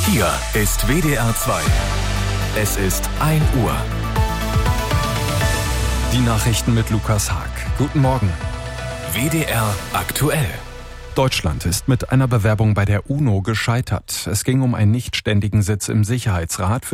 Hier ist WDR 2. Es ist 1 Uhr. Die Nachrichten mit Lukas Haag. Guten Morgen. WDR aktuell. Deutschland ist mit einer Bewerbung bei der UNO gescheitert. Es ging um einen nichtständigen Sitz im Sicherheitsrat.